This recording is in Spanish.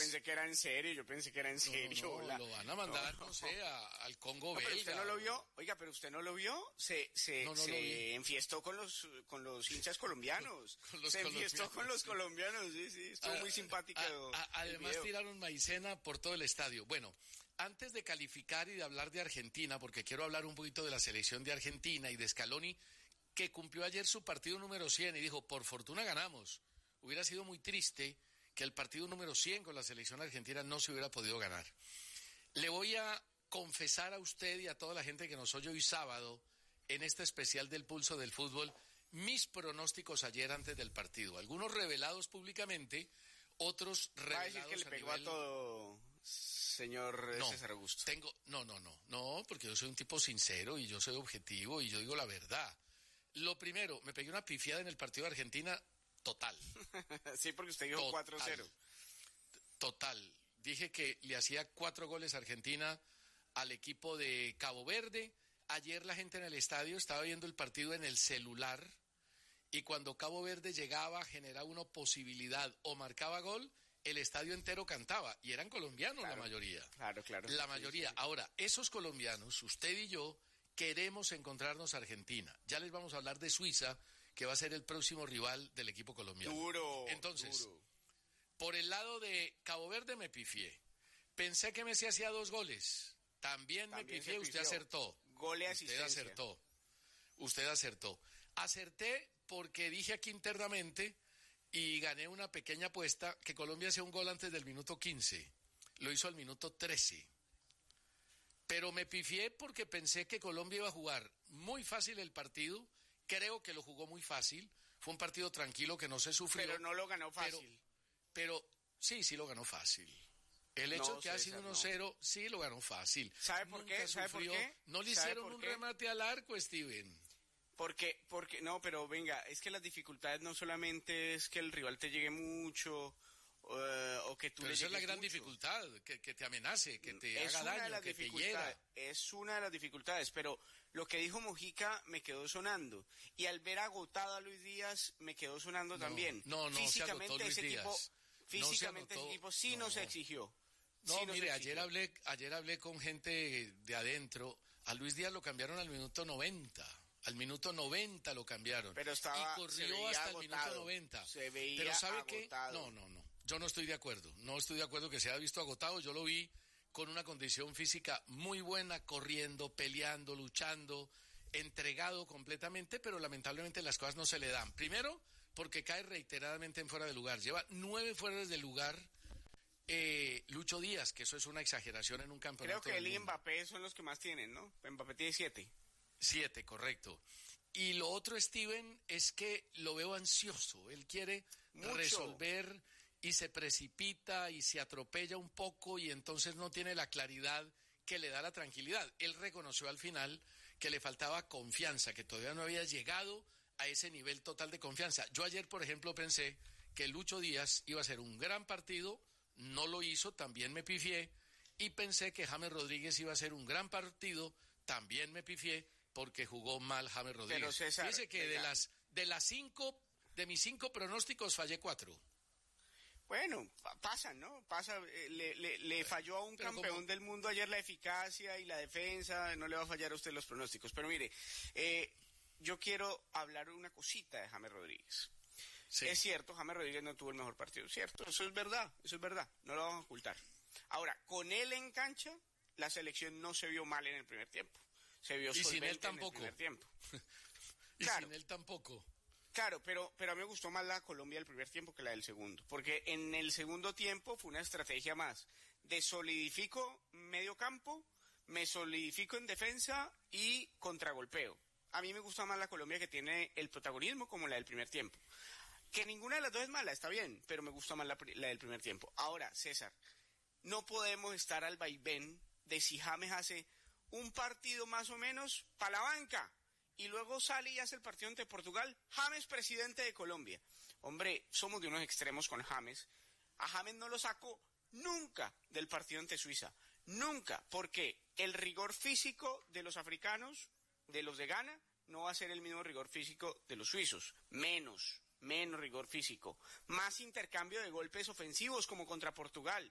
pensé que era en serio, No, lo van a mandar, no sé, al Congo belga. Pero usted no lo vio, oiga, pero usted no lo vio, se enfiestó con los hinchas colombianos, con los colombianos, sí, estuvo muy simpático. Además tiraron maicena por todo el estadio. Bueno, antes de calificar y de hablar de Argentina, porque quiero hablar un poquito de la selección de Argentina y de Scaloni, que cumplió ayer su partido número 100 y dijo, por fortuna ganamos. Hubiera sido muy triste que el partido número 100 con la selección argentina no se hubiera podido ganar. Le voy a confesar a usted y a toda la gente que nos oye hoy sábado, en este especial del Pulso del Fútbol, mis pronósticos ayer antes del partido. Algunos revelados públicamente, otros revelados va a decir que le pegó a todo, señor César Augusto. No, porque yo soy un tipo sincero y yo soy objetivo y yo digo la verdad. Lo primero, me pegué una pifiada en el partido de Argentina total. Sí, porque usted dijo 4-0. Total. Dije que le hacía 4 goles a Argentina al equipo de Cabo Verde. Ayer la gente en el estadio estaba viendo el partido en el celular y cuando Cabo Verde llegaba, generaba una posibilidad o marcaba gol, el estadio entero cantaba. Y eran colombianos, claro, la mayoría. Claro. La mayoría. Sí. Ahora, esos colombianos, usted y yo, queremos encontrarnos a Argentina. Ya les vamos a hablar de Suiza, que va a ser el próximo rival del equipo colombiano. Entonces, por el lado de Cabo Verde me pifié. Pensé que Messi hacía 2 goles. También me pifié, usted acertó. Gol y asistencia. Usted acertó. Acerté porque dije aquí internamente y gané una pequeña apuesta que Colombia hacía un gol antes del minuto 15. Lo hizo al minuto 13. Pero me pifié porque pensé que Colombia iba a jugar muy fácil el partido. Creo que lo jugó muy fácil. Fue un partido tranquilo que no se sufrió. Pero no lo ganó fácil. Pero sí lo ganó fácil. El hecho de que ha sido 1-0, sí lo ganó fácil. ¿Sabe por qué? No le hicieron un remate al arco, Steven. Porque, no, pero venga, es que las dificultades no solamente es que el rival te llegue mucho... o que tú pero le esa es la gran mucho. Dificultad, que te amenace, que te haga daño, que te hiera. Es una de las dificultades, pero lo que dijo Mojica me quedó sonando, y al ver agotado a Luis Díaz me quedó sonando también. Físicamente se agotó Luis Díaz. Físicamente ese equipo no se exigió. Mire, ayer hablé con gente de adentro. A Luis Díaz lo cambiaron al minuto 90. Al minuto 90 lo cambiaron. Pero y corrió hasta agotado. El minuto 90. Se veía pero ¿sabe agotado. qué? No. Yo no estoy de acuerdo. No estoy de acuerdo que se haya visto agotado. Yo lo vi con una condición física muy buena, corriendo, peleando, luchando, entregado completamente, pero lamentablemente las cosas no se le dan. Primero, porque cae reiteradamente en fuera de lugar. Lleva 9 fueras de lugar Lucho Díaz, que eso es una exageración en un campeonato. Creo que él y Mbappé son los que más tienen, ¿no? Mbappé tiene 7. 7, correcto. Y lo otro, Steven, es que lo veo ansioso. Él quiere resolver y se precipita y se atropella un poco y entonces no tiene la claridad que le da la tranquilidad. Él reconoció al final que le faltaba confianza, que todavía no había llegado a ese nivel total de confianza. Yo ayer, por ejemplo, pensé que Lucho Díaz iba a hacer un gran partido, no lo hizo, también me pifié, y pensé que James Rodríguez iba a hacer un gran partido, también me pifié, porque jugó mal James Rodríguez. Pero César, dice que de mis 5 pronósticos fallé 4. Bueno, pasan, ¿no? Le falló a un campeón del mundo ayer la eficacia y la defensa, no le va a fallar a usted los pronósticos. Pero mire, yo quiero hablar una cosita de James Rodríguez. Sí. Es cierto, James Rodríguez no tuvo el mejor partido, ¿cierto? Eso es verdad, no lo vamos a ocultar. Ahora, con él en cancha, la selección no se vio mal en el primer tiempo. Se vio solvente en el primer tiempo. Claro. Sin él tampoco. Claro, pero a mí me gustó más la Colombia del primer tiempo que la del segundo, porque en el segundo tiempo fue una estrategia más de solidifico medio campo, me solidifico en defensa y contragolpeo. A mí me gusta más la Colombia que tiene el protagonismo como la del primer tiempo. Que ninguna de las dos es mala, está bien, pero me gusta más la del primer tiempo. Ahora, César, no podemos estar al vaivén de si James hace un partido más o menos para la banca y luego sale y hace el partido ante Portugal. James, presidente de Colombia. Hombre, somos de unos extremos con James. A James no lo saco nunca del partido ante Suiza. Nunca, porque el rigor físico de los africanos, de los de Ghana, no va a ser el mismo rigor físico de los suizos. Menos rigor físico. Más intercambio de golpes ofensivos como contra Portugal.